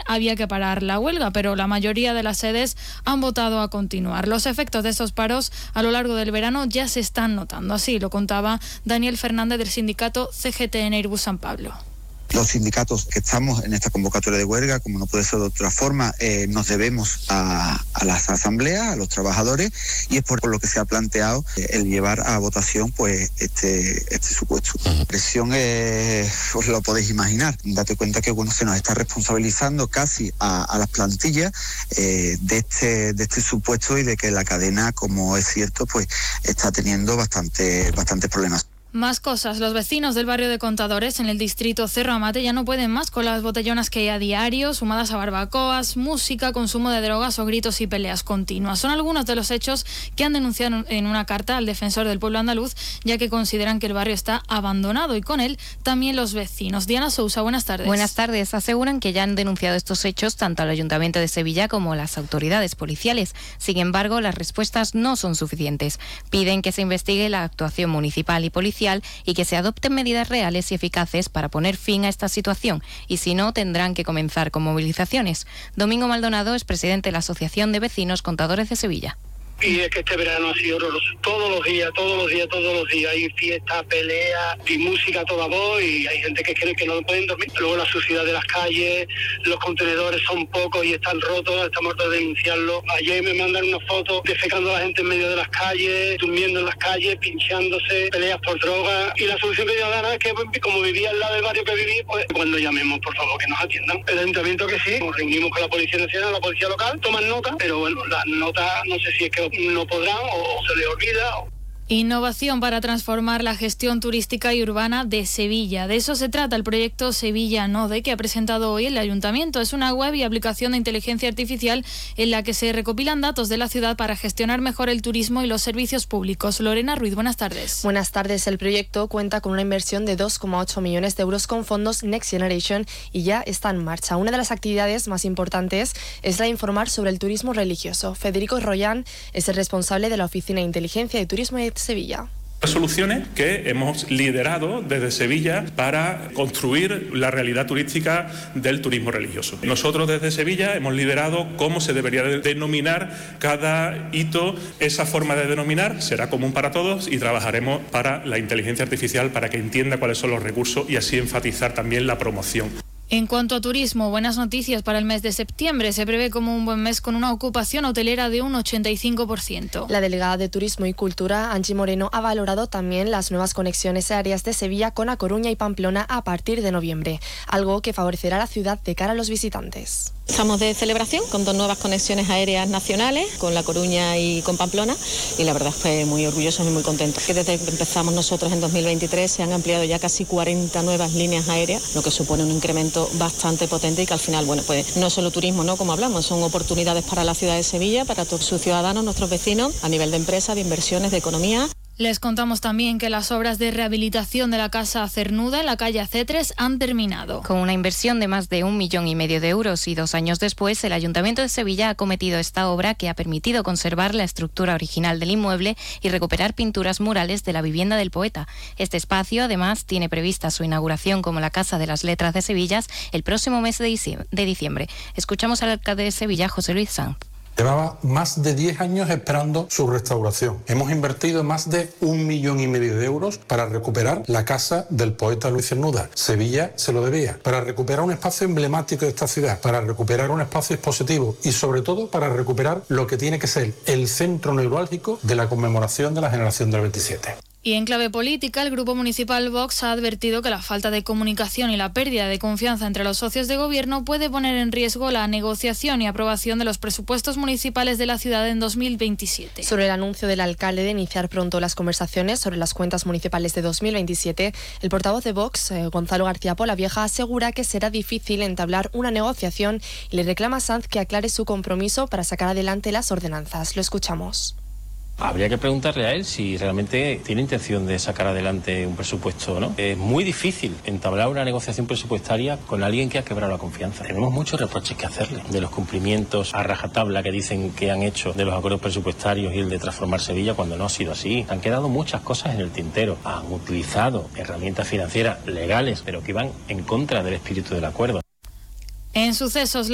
había que parar la huelga, pero la mayoría de las sedes han votado a continuar. Los efectos de estos paros a lo largo del verano ya se están notando. Así lo contaba Daniel Fernández del sindicato CGT en Airbus San Pablo. Los sindicatos que estamos en esta convocatoria de huelga, como no puede ser de otra forma, nos debemos a las asambleas, a los trabajadores, y es por lo que se ha planteado el llevar a votación pues este supuesto. La presión os lo podéis imaginar. Date cuenta que se nos está responsabilizando casi a las plantillas de este supuesto y de que la cadena, como es cierto, pues está teniendo bastantes problemas. Más cosas. Los vecinos del barrio de Contadores, en el distrito Cerro Amate, ya no pueden más con las botellonas que hay a diario, sumadas a barbacoas, música, consumo de drogas o gritos y peleas continuas. Son algunos de los hechos que han denunciado en una carta al defensor del pueblo andaluz, ya que consideran que el barrio está abandonado, y con él también los vecinos. Diana Sousa, buenas tardes. Buenas tardes. Aseguran que ya han denunciado estos hechos tanto al Ayuntamiento de Sevilla como a las autoridades policiales. Sin embargo, las respuestas no son suficientes. Piden que se investigue la actuación municipal y policial y que se adopten medidas reales y eficaces para poner fin a esta situación, y si no, tendrán que comenzar con movilizaciones. Domingo Maldonado es presidente de la Asociación de Vecinos Contadores de Sevilla. Y es que este verano ha sido horroroso. Todos los días hay fiestas, peleas y música a toda voz, y hay gente que cree que no pueden dormir. Luego la suciedad de las calles, los contenedores son pocos y están rotos, estamos hartos de denunciarlo. Ayer me mandan una foto defecando a la gente en medio de las calles, durmiendo en las calles, pinchándose, peleas por droga. Y la solución que yo daba es que, como vivía al lado del barrio que viví, pues cuando llamemos, por favor, que nos atiendan. El ayuntamiento que sí, nos reunimos con la Policía Nacional, la Policía Local, toman nota, pero bueno, las notas no sé si es que no podrán o se les olvida. Innovación para transformar la gestión turística y urbana de Sevilla. De eso se trata el proyecto Sevilla Node, que ha presentado hoy el Ayuntamiento. Es una web y aplicación de inteligencia artificial en la que se recopilan datos de la ciudad para gestionar mejor el turismo y los servicios públicos. Lorena Ruiz, buenas tardes. Buenas tardes. El proyecto cuenta con una inversión de 2,8 millones de euros con fondos Next Generation y ya está en marcha. Una de las actividades más importantes es la de informar sobre el turismo religioso. Federico Royan es el responsable de la Oficina de Inteligencia y Turismo de Sevilla. Soluciones que hemos liderado desde Sevilla para construir la realidad turística del turismo religioso. Nosotros desde Sevilla hemos liderado cómo se debería denominar cada hito. Esa forma de denominar será común para todos y trabajaremos para la inteligencia artificial para que entienda cuáles son los recursos y así enfatizar también la promoción. En cuanto a turismo, buenas noticias para el mes de septiembre. Se prevé como un buen mes con una ocupación hotelera de un 85%. La delegada de Turismo y Cultura, Angie Moreno, ha valorado también las nuevas conexiones aéreas de Sevilla con A Coruña y Pamplona a partir de noviembre, algo que favorecerá a la ciudad de cara a los visitantes. Estamos de celebración con 2 nuevas conexiones aéreas nacionales, con La Coruña y con Pamplona, y la verdad es que muy orgullosos y muy contentos. Que desde que empezamos nosotros en 2023 se han ampliado ya casi 40 nuevas líneas aéreas, lo que supone un incremento bastante potente y que al final, bueno, pues no solo turismo, ¿no? Como hablamos, son oportunidades para la ciudad de Sevilla, para todos sus ciudadanos, nuestros vecinos, a nivel de empresa, de inversiones, de economía. Les contamos también que las obras de rehabilitación de la Casa Cernuda en la calle Acetres han terminado. Con una inversión de más de 1,5 millones de euros y 2 años después, el Ayuntamiento de Sevilla ha acometido esta obra que ha permitido conservar la estructura original del inmueble y recuperar pinturas murales de la vivienda del poeta. Este espacio, además, tiene prevista su inauguración como la Casa de las Letras de Sevilla el próximo mes de diciembre. Escuchamos al alcalde de Sevilla, José Luis Sanz. Llevaba más de 10 años esperando su restauración. Hemos invertido más de 1,5 millones de euros para recuperar la casa del poeta Luis Cernuda. Sevilla se lo debía. Para recuperar un espacio emblemático de esta ciudad, para recuperar un espacio expositivo y sobre todo para recuperar lo que tiene que ser el centro neurálgico de la conmemoración de la generación del 27. Y en clave política, el Grupo Municipal Vox ha advertido que la falta de comunicación y la pérdida de confianza entre los socios de gobierno puede poner en riesgo la negociación y aprobación de los presupuestos municipales de la ciudad en 2027. Sobre el anuncio del alcalde de iniciar pronto las conversaciones sobre las cuentas municipales de 2027, el portavoz de Vox, Gonzalo García Polavieja, asegura que será difícil entablar una negociación y le reclama a Sanz que aclare su compromiso para sacar adelante las ordenanzas. Lo escuchamos. Habría que preguntarle a él si realmente tiene intención de sacar adelante un presupuesto o no. Es muy difícil entablar una negociación presupuestaria con alguien que ha quebrado la confianza. Tenemos muchos reproches que hacerle de los cumplimientos a rajatabla que dicen que han hecho de los acuerdos presupuestarios y el de transformar Sevilla cuando no ha sido así. Han quedado muchas cosas en el tintero. Han utilizado herramientas financieras legales, pero que van en contra del espíritu del acuerdo. En sucesos,